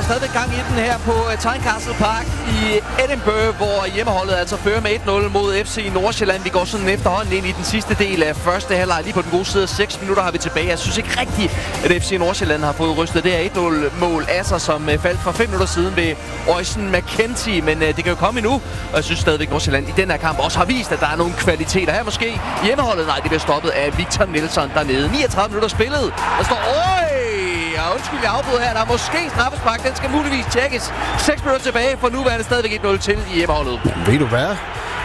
stadigvæk gang i den her på Tynecastle Park i Edinburgh, hvor hjemmeholdet altså fører med 1-0 mod FC Nordsjælland. Vi går sådan efterhånden ind i den sidste del af første halvleg. Lige på den gode side af 6 minutter har vi tilbage. Jeg synes ikke rigtigt, at FC Nordsjælland har fået rystet det her 1-0-mål af sig, som faldt for 5 minutter siden ved Oysen McKenzie. Men det kan jo komme endnu, og jeg synes stadigvæk, Nordsjælland i den her kamp også har vist, at der er nogle kvaliteter her måske. Hjemmeholdet, nej, det bliver stoppet af Victor Nelson dernede. 39 minutter spillet. Der står, og undskyld, jeg afbryder her. Der er måske straffespark. Den skal muligvis tjekkes. 6 minutter tilbage, for nu er det stadigvæk 1-0 til i hjemmeholdet. Jamen, ved du hvad?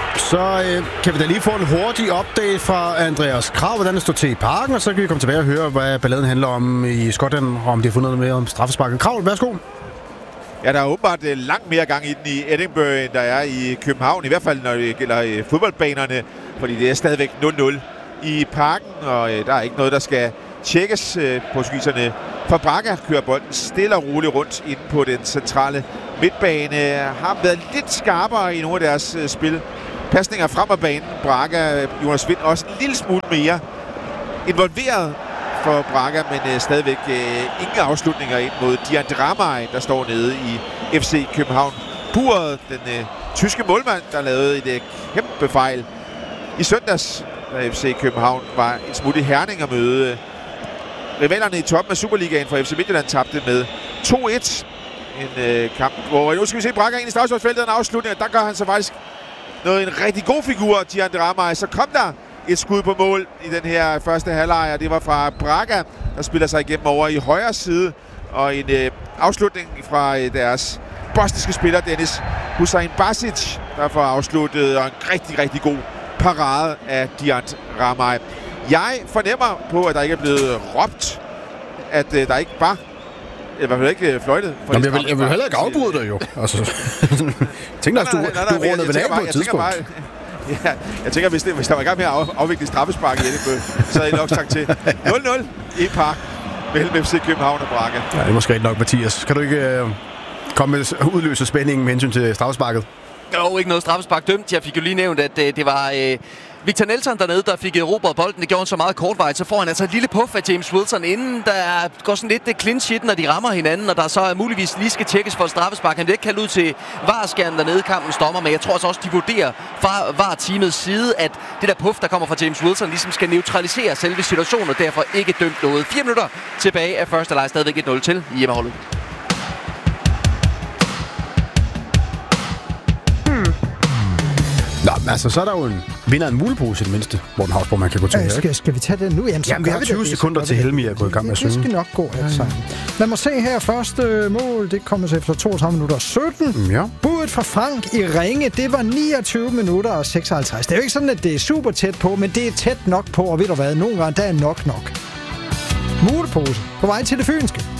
Så kan vi da lige få en hurtig update fra Andreas Krav, hvordan det står til i parken, og så kan vi komme tilbage og høre, hvad balladen handler om i Skotland, og om de har fundet noget mere om straffesparket. Krav, værsgo. Ja, der er åbenbart langt mere gang i den i Edinburgh, end der er i København. I hvert fald, når det gælder fodboldbanerne, fordi det er stadigvæk 0-0 i parken, og der er ikke noget, der skal tjekkes. Portugiserne fra Braga kører bolden stille og roligt rundt inde på den centrale midtbane. Har været lidt skarpere i nogle af deres spil. Pasninger frem af banen. Braga, Jonas Vind også en lille smule mere involveret for Braga, men stadigvæk ingen afslutninger ind mod Dian Dramay, der står nede i FC København. Buret, den tyske målmand, der lavede et kæmpe fejl i søndags, da FC København var en smule i Herning at møde rivalerne i toppen af Superligaen, for FC Midtjylland tabte med 2-1. En kamp, hvor nu skal vi se Braga ind i straffesparksfeltet, en afslutning, der gør han så faktisk en rigtig god figur, Dian Dramay. Så kom der et skud på mål i den her første halvleg, og det var fra Braga, der spiller sig igennem over i højre side, og en afslutning fra deres bosniske spiller, Dennis Hussein Basic, der får afsluttet, og en rigtig, rigtig god parade af Dian Dramay. Jeg fornemmer på, at der ikke er blevet råbt, at der ikke var, i hvert fald ikke fløjtet. Jamen, jeg vil heller ikke afbryde dig jo. Altså, tænk dig, at du rundede ven af på et tidspunkt. Ja, jeg tænker, hvis der var i gang med at afvikle straffespark i Edinburgh, så havde jeg nok sagt til 0-0 i park mellem FC København og Braga. Ja, det er måske ikke nok, Mathias. Kan du ikke komme med udløse spændingen med hensyn til straffesparket? Jo, ikke noget straffespark dømt. Jeg fik jo lige nævnt, at det var Victor Nelson dernede, der fik erobret bolden. Det gjorde han så meget kortvarigt. Så får han altså et lille puff af James Wilson, inden der går sådan lidt clinch i den, når de rammer hinanden, og der så muligvis lige skal tjekkes for et straffespark. Han bliver ikke kaldt ud til VAR-skærmen dernede, kampens dommer, men jeg tror også, de vurderer fra VAR-teamets side, at det der puff, der kommer fra James Wilson, ligesom skal neutralisere selve situationen, og derfor ikke dømt noget. 4 minutter tilbage af første leg, stadigvæk 1-0 til i hjemmeholdet. Nå, men altså, så er der jo en vinder af en mulepose i det mindste, Morten Hausborg, man kan gå til. Skal vi tage det nu? Jamen vi har 20 sekunder til Helmi at gå i gang med at synge. Det skal nok gå alt sammen. Lad mig se her. Første mål, det kommer så efter 32 minutter 17. Ja. Budet fra Frank i Ringe, det var 29 minutter og 56. Det er jo ikke sådan, at det er super tæt på, men det er tæt nok på, og ved du hvad, nogle gange der er nok. Mulepose på vej til det fynske.